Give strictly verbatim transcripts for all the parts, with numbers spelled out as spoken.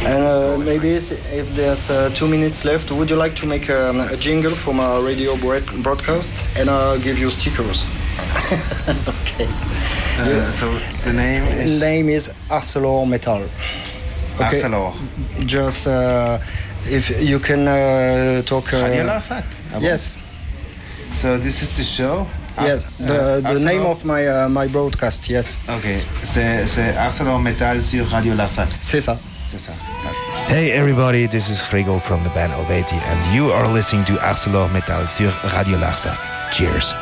And uh, maybe if there's uh, two minutes left, would you like to make um, a jingle from a radio broadcast and uh, give you stickers? Okay. Uh, yeah. So the name is? The name is ArcelorMittal. Okay. Arcelor. Just uh, if you can uh, talk. Uh, Radio Larzac. Yes. So this is the show. Yes, the, the name of my uh, my broadcast, yes. Ok, c'est, c'est ArcelorMittal sur Radio Larzac. C'est ça. C'est ça. Hey everybody, this is Gregor from the band Oveti and you are listening to ArcelorMittal sur Radio Larzac. Cheers.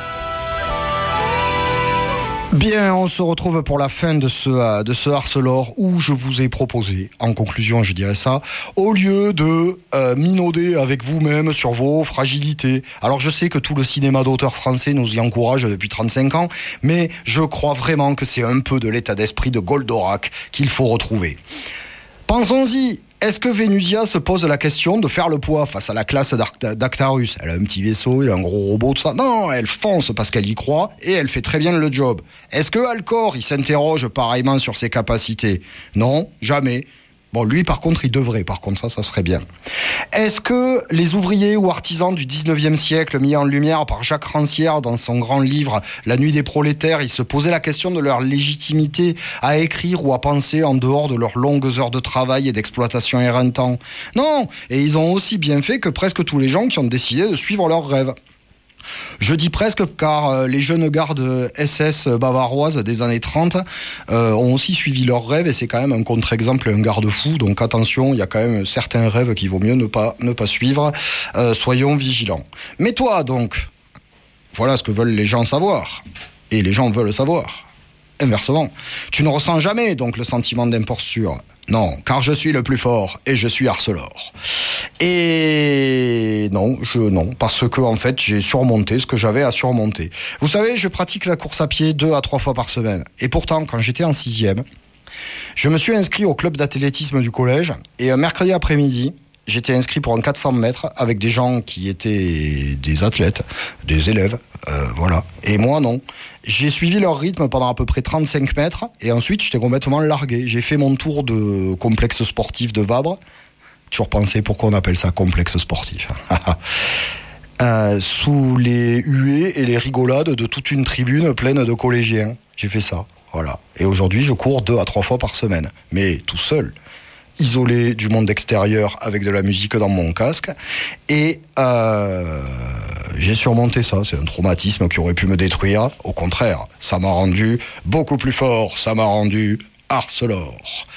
Bien, on se retrouve pour la fin de ce, de ce Arcelor où je vous ai proposé, en conclusion je dirais ça, au lieu de euh, minauder avec vous-même sur vos fragilités. Alors je sais que tout le cinéma d'auteur français nous y encourage depuis trente-cinq ans, mais je crois vraiment que c'est un peu de l'état d'esprit de Goldorak qu'il faut retrouver. Pensons-y. Est-ce que Vénusia se pose la question de faire le poids face à la classe d'Actarus? Elle a un petit vaisseau, elle a un gros robot, tout ça. Non, elle fonce parce qu'elle y croit et elle fait très bien le job. Est-ce que Alcor, il s'interroge pareillement sur ses capacités? Non, jamais. Bon, lui, par contre, il devrait. Par contre, ça, ça serait bien. Est-ce que les ouvriers ou artisans du dix-neuvième siècle, mis en lumière par Jacques Rancière dans son grand livre « La nuit des prolétaires », ils se posaient la question de leur légitimité à écrire ou à penser en dehors de leurs longues heures de travail et d'exploitation éreintant? Non. Et ils ont aussi bien fait que presque tous les gens qui ont décidé de suivre leurs rêves. Je dis presque car euh, les jeunes gardes S S bavaroises des années trente euh, ont aussi suivi leurs rêves et c'est quand même un contre-exemple et un garde-fou. Donc attention, il y a quand même certains rêves qu'il vaut mieux ne pas, ne pas suivre. Euh, soyons vigilants. Mais toi donc, voilà ce que veulent les gens savoir. Et les gens veulent savoir. Inversement, tu ne ressens jamais donc le sentiment d'imposture. Non, car je suis le plus fort et je suis Arcelor. Et non, je non, parce que en fait j'ai surmonté ce que j'avais à surmonter. Vous savez, je pratique la course à pied deux à trois fois par semaine. Et pourtant, quand j'étais en sixième, je me suis inscrit au club d'athlétisme du collège. Et un mercredi après-midi, j'étais inscrit pour un quatre cents mètres avec des gens qui étaient des athlètes, des élèves, euh, voilà. Et moi, non. J'ai suivi leur rythme pendant à peu près trente-cinq mètres et ensuite, j'étais complètement largué. J'ai fait mon tour de complexe sportif de Vabre. Toujours pensé pourquoi on appelle ça complexe sportif. euh, sous les huées et les rigolades de toute une tribune pleine de collégiens. J'ai fait ça, voilà. Et aujourd'hui, je cours deux à trois fois par semaine, mais tout seul. Isolé du monde extérieur avec de la musique dans mon casque et euh, j'ai surmonté ça. C'est un traumatisme qui aurait pu me détruire. Au contraire, ça m'a rendu beaucoup plus fort. Ça m'a rendu Arcelor.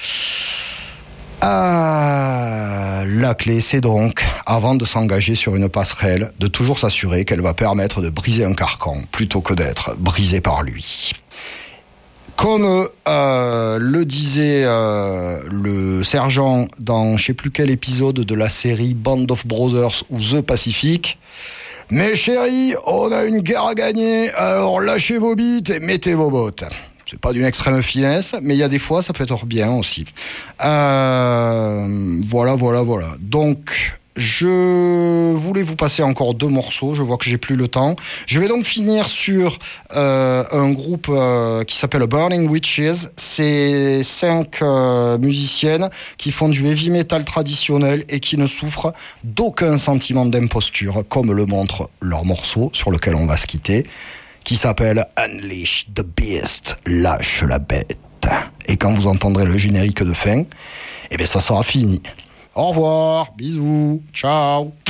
Ah, la clé, c'est donc, avant de s'engager sur une passerelle, de toujours s'assurer qu'elle va permettre de briser un carcan plutôt que d'être brisé par lui. Comme euh, le disait euh, le sergent dans je sais plus quel épisode de la série Band of Brothers ou The Pacific, « Mes chéris, on a une guerre à gagner, alors lâchez vos bites et mettez vos bottes. » C'est pas d'une extrême finesse, mais il y a des fois, ça peut être bien aussi. Euh, voilà, voilà, voilà. Donc... je voulais vous passer encore deux morceaux, je vois que j'ai plus le temps. Je vais donc finir sur euh, un groupe euh, qui s'appelle Burning Witches. C'est cinq euh, musiciennes qui font du heavy metal traditionnel et qui ne souffrent d'aucun sentiment d'imposture, comme le montre leur morceau sur lequel on va se quitter, qui s'appelle Unleash the Beast, lâche la bête. Et quand vous entendrez le générique de fin, eh bien ça sera fini. Au revoir, bisous, ciao.